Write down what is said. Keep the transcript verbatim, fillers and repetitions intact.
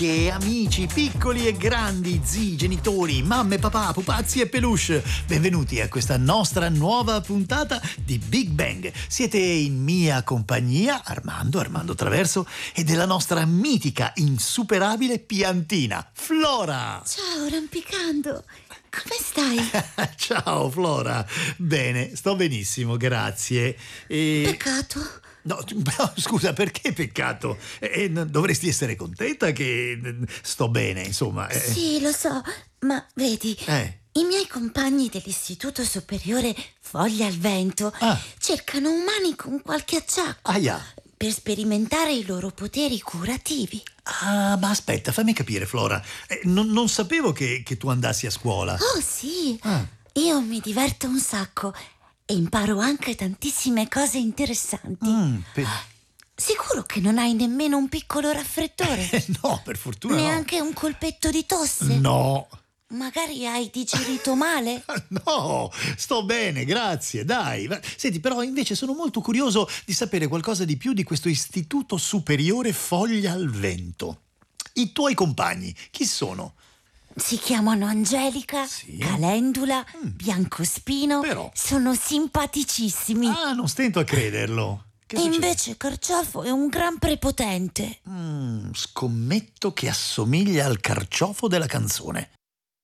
amiche, amici, piccoli e grandi, zii, genitori, mamme, papà, pupazzi e peluche. Benvenuti a questa nostra nuova puntata di Big Bang. Siete in mia compagnia, Armando, Armando Traverso, e della nostra mitica, insuperabile piantina, Flora. Ciao, Rampicando. Come stai? Ciao, Flora. Bene, sto benissimo, grazie. E... Peccato. No, no, scusa, perché peccato? Eh, dovresti essere contenta che sto bene, insomma. Eh. Sì, lo so, ma vedi, Eh. i miei compagni dell'Istituto Superiore Foglia al Vento Ah. cercano umani con qualche acciacco Aia. per sperimentare i loro poteri curativi. Ah, ma aspetta, fammi capire, Flora. Eh, non, non sapevo che, che tu andassi a scuola. Oh sì, Ah. io mi diverto un sacco e imparo anche tantissime cose interessanti. Mm, pe- Sicuro che non hai nemmeno un piccolo raffreddore? eh, no, per fortuna no. Neanche un colpetto di tosse? No. Magari hai digerito male? No, sto bene, grazie, dai. Ma- Senti, però invece sono molto curioso di sapere qualcosa di più di questo Istituto Superiore Foglia al Vento. I tuoi compagni, chi sono? Si chiamano Angelica, Sì. Calendula, Mm. Biancospino. Però. Sono simpaticissimi. Ah, non stento a crederlo. Che e succede? invece Carciofo è un gran prepotente. Mm, scommetto che assomiglia al carciofo della canzone.